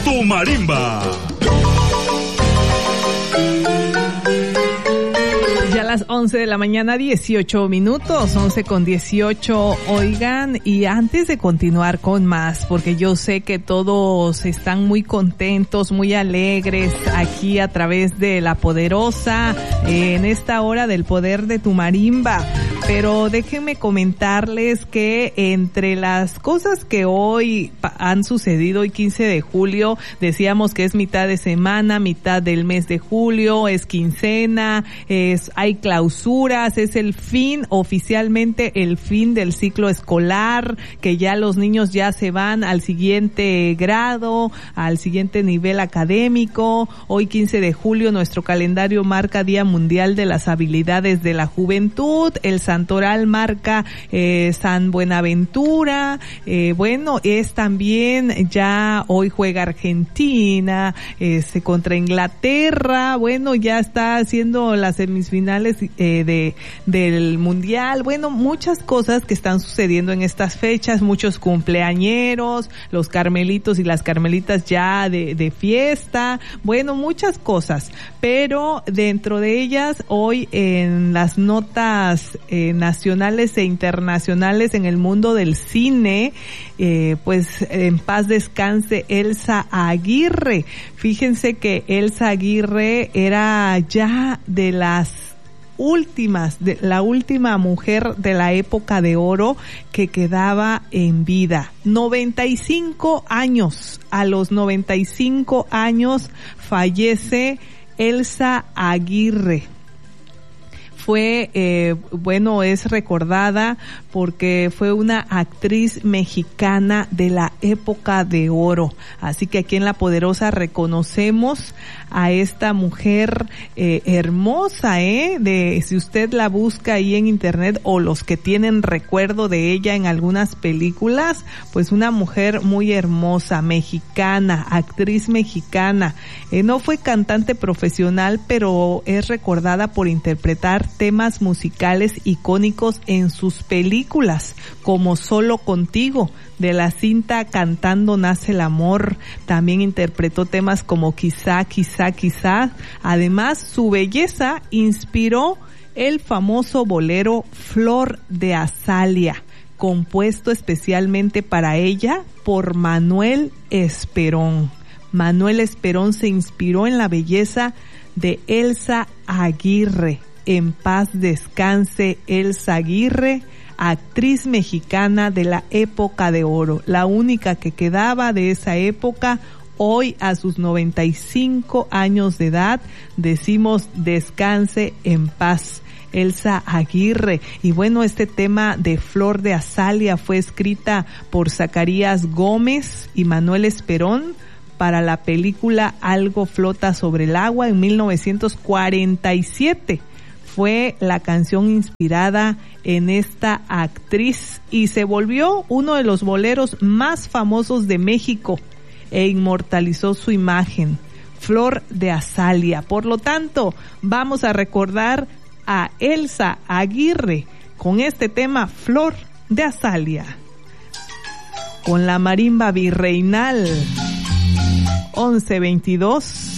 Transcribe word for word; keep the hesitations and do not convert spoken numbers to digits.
Tu Marimba. Ya a las once de la mañana, dieciocho minutos, once con dieciocho, oigan, y antes de continuar con más, porque yo sé que todos están muy contentos, muy alegres aquí a través de La Poderosa, eh, en esta hora del poder de tu marimba, pero déjenme comentarles que entre las cosas que hoy han sucedido, hoy quince de julio, decíamos que es mitad de semana, mitad del mes de julio, es quincena, es hay clausuras, es el fin, oficialmente el fin del ciclo escolar, que ya los niños ya se van al siguiente grado, al siguiente nivel académico. Hoy quince de julio nuestro calendario marca Día Mundial de las Habilidades de la Juventud, el Santoral marca eh, San Buenaventura, eh, bueno, es también ya hoy juega Argentina eh, contra Inglaterra, bueno, ya está haciendo las semifinales eh, de del mundial, bueno, muchas cosas que están sucediendo en estas fechas, muchos cumpleañeros, los carmelitos y las carmelitas ya de, de fiesta, bueno, muchas cosas, pero dentro de ellas hoy en las notas eh, nacionales e internacionales en el mundo del cine, eh, pues en paz descanse Elsa Aguirre. Fíjense que Elsa Aguirre era ya de las últimas, de la última mujer de la época de oro que quedaba en vida. noventa y cinco años, a los noventa y cinco años fallece Elsa Aguirre. Fue, eh, bueno, es recordada porque fue una actriz mexicana de la época de oro. Así que aquí en La Poderosa reconocemos a esta mujer eh, hermosa, ¿eh? De, si usted la busca ahí en internet o los que tienen recuerdo de ella en algunas películas, pues una mujer muy hermosa, mexicana, actriz mexicana. Eh, no fue cantante profesional, pero es recordada por interpretar temas musicales icónicos en sus películas, como Solo Contigo, de la cinta Cantando Nace el Amor. También interpretó temas como Quizá, Quizá, Quizá. Además, su belleza inspiró el famoso bolero Flor de Azalia, compuesto especialmente para ella por Manuel Esperón. Manuel Esperón se inspiró en la belleza de Elsa Aguirre. En paz descanse Elsa Aguirre, actriz mexicana de la época de oro, la única que quedaba de esa época. Hoy, a sus noventa y cinco años de edad, decimos descanse en paz Elsa Aguirre. Y bueno, este tema de Flor de Azalia fue escrita por Zacarías Gómez y Manuel Esperón para la película Algo flota sobre el agua en mil novecientos cuarenta y siete. Fue la canción inspirada en esta actriz y se volvió uno de los boleros más famosos de México e inmortalizó su imagen, Flor de Azalia. Por lo tanto, vamos a recordar a Elsa Aguirre con este tema, Flor de Azalia, con la marimba virreinal. once veintidós